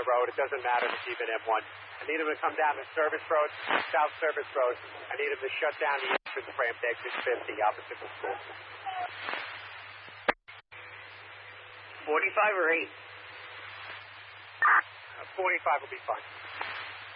the road. It doesn't matter to keep an M1. I need them to come down the Service Road, South Service Road. I need them to shut down the entrance ramp to exit 50 opposite the school. 45 or 8? 45 will be fine.